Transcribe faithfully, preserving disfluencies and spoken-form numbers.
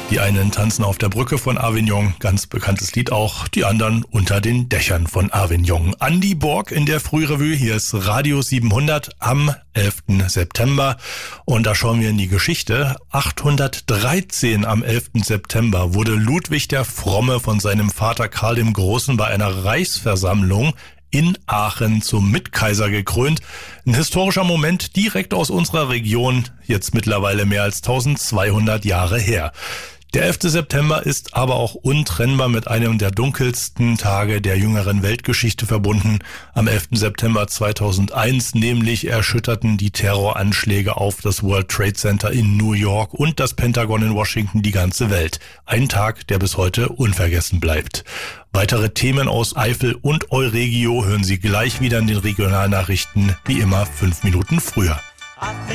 Die einen tanzen auf der Brücke von Avignon, ganz bekanntes Lied auch, die anderen unter den Dächern von Avignon. Andy Borg in der Frührevue, hier ist Radio siebenhundert am elften September und da schauen wir in die Geschichte. achthundertdreizehn am elften September wurde Ludwig der Fromme von seinem Vater Karl dem Großen bei einer Reichsversammlung in Aachen zum Mitkaiser gekrönt. Ein historischer Moment direkt aus unserer Region, jetzt mittlerweile mehr als eintausendzweihundert Jahre her. Der elfte September ist aber auch untrennbar mit einem der dunkelsten Tage der jüngeren Weltgeschichte verbunden. Am elften September zweitausendeins nämlich erschütterten die Terroranschläge auf das World Trade Center in New York und das Pentagon in Washington die ganze Welt. Ein Tag, der bis heute unvergessen bleibt. Weitere Themen aus Eifel und Euregio hören Sie gleich wieder in den Regionalnachrichten, wie immer fünf Minuten früher.